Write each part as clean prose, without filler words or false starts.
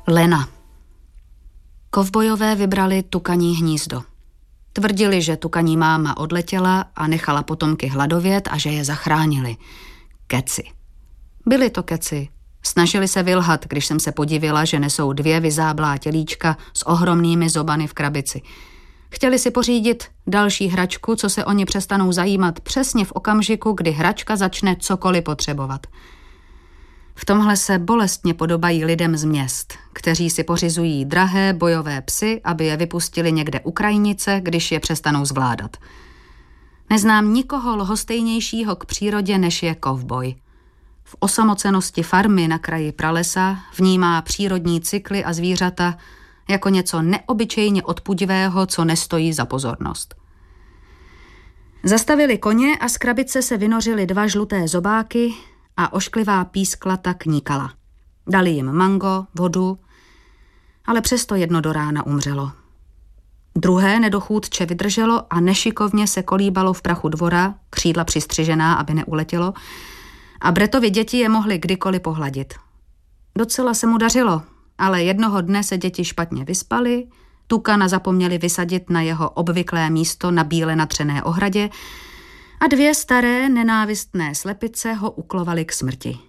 Lena. Kovbojové vybrali tukaní hnízdo. Tvrdili, že tukaní máma odletěla a nechala potomky hladovět a že je zachránili. Keci. Byly to keci. Snažili se vylhat, když jsem se podivila, že nesou 2 vyzáblá tělíčka s ohromnými zobany v krabici. Chtěli si pořídit další hračku, co se o ně přestanou zajímat přesně v okamžiku, kdy hračka začne cokoliv potřebovat. V tomhle se bolestně podobají lidem z měst, kteří si pořizují drahé bojové psy, aby je vypustili někde u krajnice, když je přestanou zvládat. Neznám nikoho lhostejnějšího k přírodě, než je kovboj. V osamocenosti farmy na kraji pralesa vnímá přírodní cykly a zvířata jako něco neobyčejně odpudivého, co nestojí za pozornost. Zastavili koně a z krabice se vynořily 2 žluté zobáky a ošklivá písklata kníkala. Dali jim mango, vodu, ale přesto jedno do rána umřelo. Druhé nedochůdče vydrželo a nešikovně se kolíbalo v prachu dvora, křídla přistřižená, aby neuletělo, a Bretovi děti je mohly kdykoliv pohladit. Docela se mu dařilo, ale jednoho dne se děti špatně vyspaly, tukana zapomněli vysadit na jeho obvyklé místo na bíle natřené ohradě a 2 staré nenávistné slepice ho uklovaly k smrti.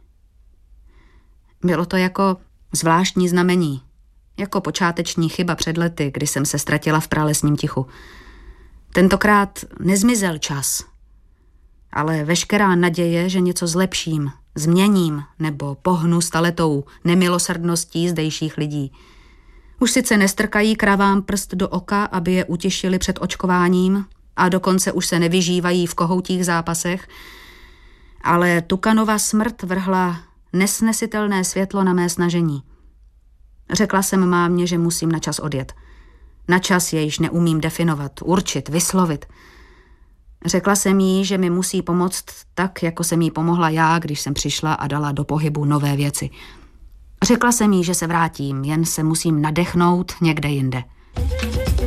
Bylo to jako zvláštní znamení, jako počáteční chyba před lety, kdy jsem se ztratila v pralesním tichu. Tentokrát nezmizel čas, ale veškerá naděje, že něco zlepším, změním nebo pohnu staletou nemilosrdností zdejších lidí. Už sice nestrkají kravám prst do oka, aby je utěšili před očkováním, a dokonce už se nevyžívají v kohoutích zápasech, ale Tukanova smrt vrhla nesnesitelné světlo na mé snažení. Řekla jsem mámě, že musím na čas odjet. Na čas je již neumím definovat, určit, vyslovit. Řekla jsem jí, že mi musí pomoct tak, jako jsem jí pomohla já, když jsem přišla a dala do pohybu nové věci. Řekla jsem jí, že se vrátím, jen se musím nadechnout někde jinde.